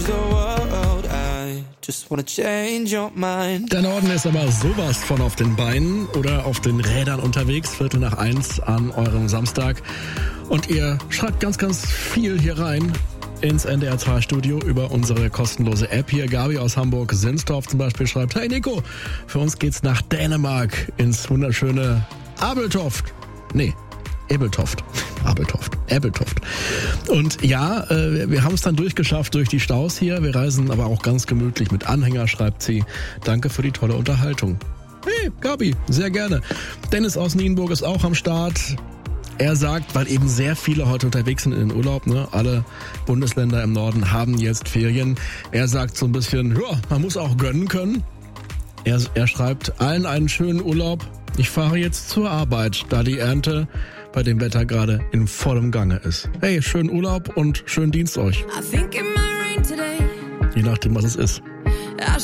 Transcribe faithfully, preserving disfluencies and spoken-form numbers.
Der Norden ist aber sowas von auf den Beinen oder auf den Rädern unterwegs, Viertel nach eins an eurem Samstag. Und ihr schreibt ganz, ganz viel hier rein ins N D R zwei Studio über unsere kostenlose App hier. Gabi aus Hamburg-Sinsdorf zum Beispiel schreibt: Hey Nico, für uns geht's nach Dänemark ins wunderschöne Abeltoft. Nee, Ebeltoft. Abeltoft. Ebeltoft. Und ja, äh, wir haben es dann durchgeschafft durch die Staus hier. Wir reisen aber auch ganz gemütlich mit Anhänger, schreibt sie. Danke für die tolle Unterhaltung. Hey, Gabi, sehr gerne. Dennis aus Nienburg ist auch am Start. Er sagt, weil eben sehr viele heute unterwegs sind in den Urlaub, ne? Alle Bundesländer im Norden haben jetzt Ferien. Er sagt so ein bisschen, ja, man muss auch gönnen können. Er, er schreibt, allen einen schönen Urlaub. Ich fahre jetzt zur Arbeit, da die Ernte bei dem Wetter gerade in vollem Gange ist. Hey, schönen Urlaub und schönen Dienst euch. Je nachdem, was es ist.